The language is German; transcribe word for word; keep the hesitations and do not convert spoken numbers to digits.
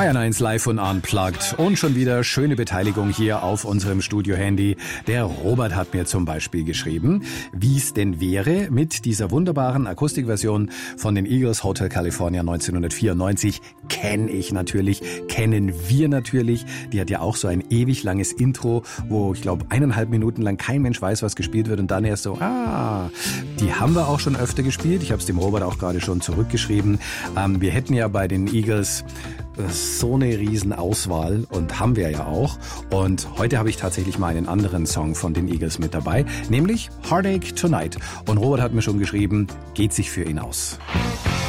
Bayern eins live und unplugged und schon wieder schöne Beteiligung hier auf unserem Studio-Handy. Der Robert hat mir zum Beispiel geschrieben, wie es denn wäre mit dieser wunderbaren Akustikversion von den Eagles, Hotel California neunzehnhundertvierundneunzig. Kenne ich natürlich, kennen wir natürlich. Die hat ja auch so ein ewig langes Intro, wo ich glaube eineinhalb Minuten lang kein Mensch weiß, was gespielt wird und dann erst so, ah, die haben wir auch schon öfter gespielt. Ich habe es dem Robert auch gerade schon zurückgeschrieben. Ähm, wir hätten ja bei den Eagles so eine riesen Auswahl und haben wir ja auch. Und heute habe ich tatsächlich mal einen anderen Song von den Eagles mit dabei, nämlich Heartache Tonight. Und Robert hat mir schon geschrieben, geht sich für ihn aus.